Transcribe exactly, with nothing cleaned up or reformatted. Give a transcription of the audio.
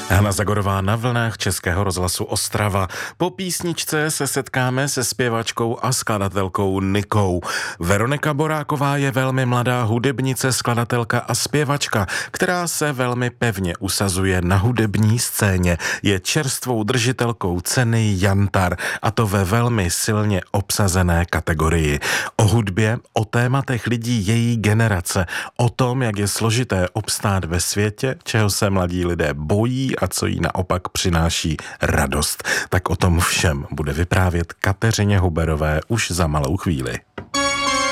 Hana Zagorová na vlnách Českého rozhlasu Ostrava. Po písničce se setkáme se zpěvačkou a skladatelkou Nikou. Veronika Boráková je velmi mladá hudebnice, skladatelka a zpěvačka, která se velmi pevně usazuje na hudební scéně. Je čerstvou držitelkou ceny Jantar, a to ve velmi silně obsazené kategorii. O hudbě, o tématech lidí její generace, o tom, jak je složité obstát ve světě, čeho se mladí lidé bojí a co jí naopak přináší radost. Tak o tom všem bude vyprávět Kateřině Huberové už za malou chvíli.